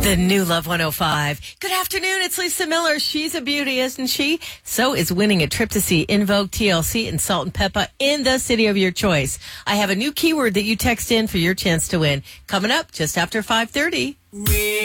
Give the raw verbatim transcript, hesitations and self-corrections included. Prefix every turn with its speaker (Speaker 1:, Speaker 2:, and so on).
Speaker 1: The new Love one oh five. Good afternoon. It's Lisa Miller. She's a beauty, isn't she? So is winning a trip to see In Vogue, T L C, and Salt and Peppa in the city of your choice. I have a new keyword that you text in for your chance to win. Coming up just after five thirty.